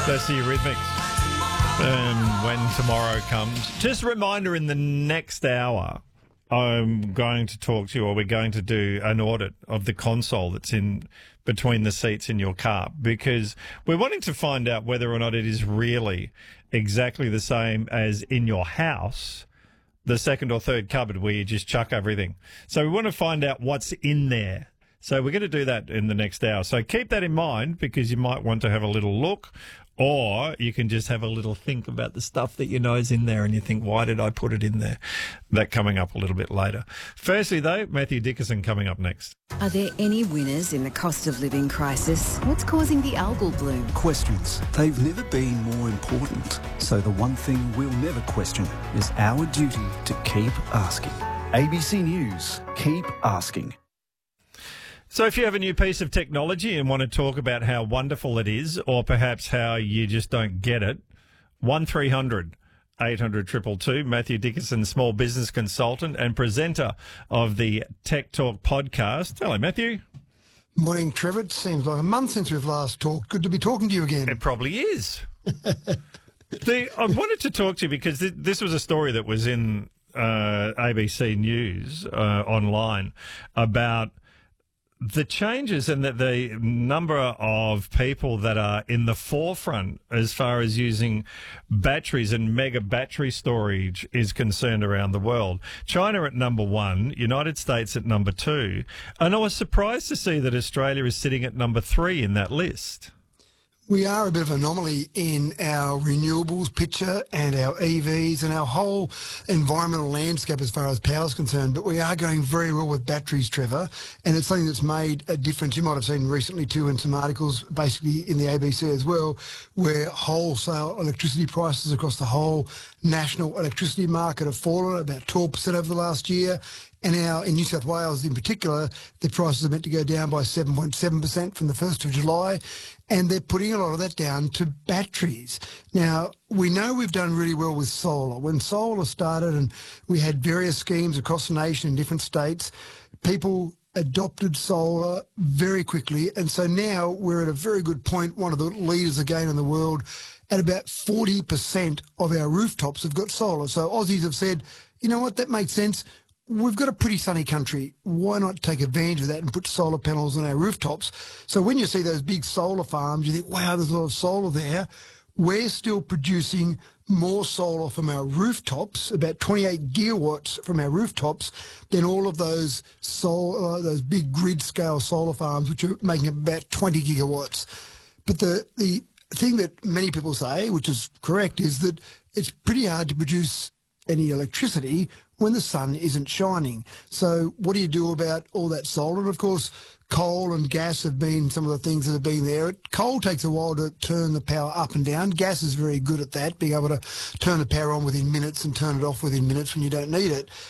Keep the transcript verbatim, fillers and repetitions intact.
That's the Eurythmics. And when tomorrow comes, just a reminder, in the next hour, I'm going to talk to you, or we're going to do an audit of the console that's in between the seats in your car, because we're wanting to find out whether or not it is really exactly the same as in your house, the second or third cupboard where you just chuck everything. So we want to find out what's in there. So we're going to do that in the next hour. So keep that in mind, because you might want to have a little look, or you can just have a little think about the stuff that you know is in there and you think, why did I put it in there? That coming up a little bit later. Firstly, though, Matthew Dickinson coming up next. Are there any winners in the cost of living crisis? What's causing the algal bloom? Questions. They've never been more important. So the one thing we'll never question is our duty to keep asking. A B C News. Keep asking. So if you have a new piece of technology and want to talk about how wonderful it is, or perhaps how you just don't get it, one three hundred eight hundred two two two. Matthew Dickinson, small business consultant and presenter of the Tech Talk podcast. Hello, Matthew. Morning, Trevor. It seems like a month since we've last talked. Good to be talking to you again. It probably is. the, I wanted to talk to you because th- this was a story that was in uh, A B C News uh, online about the changes and that the number of people that are in the forefront as far as using batteries and mega battery storage is concerned around the world. China at number one, United States at number two, and I was surprised to see that Australia is sitting at number three in that list. We are a bit of an anomaly in our renewables picture and our E Vs and our whole environmental landscape as far as power is concerned, but we are going very well with batteries, Trevor, and it's something that's made a difference. You might have seen recently too in some articles, basically in the A B C as well, where wholesale electricity prices across the whole national electricity market have fallen about twelve percent over the last year. And now in New South Wales in particular, the prices are meant to go down by seven point seven percent from the first of July. And they're putting a lot of that down to batteries. Now, we know we've done really well with solar. When solar started and we had various schemes across the nation in different states, people adopted solar very quickly. And so now we're at a very good point, one of the leaders again in the world, at about forty percent of our rooftops have got solar. So Aussies have said, you know what, that makes sense. We've got a pretty sunny country. Why not take advantage of that and put solar panels on our rooftops? So when you see those big solar farms, you think, wow, there's a lot of solar there. We're still producing more solar from our rooftops, about twenty-eight gigawatts from our rooftops, than all of those solar, those big grid-scale solar farms, which are making about twenty gigawatts. But the, the thing that many people say, which is correct, is that it's pretty hard to produce any electricity when the sun isn't shining. So what do you do about all that solar? And of course, coal and gas have been some of the things that have been there. Coal takes a while to turn the power up and down. Gas is very good at that, being able to turn the power on within minutes and turn it off within minutes when you don't need it.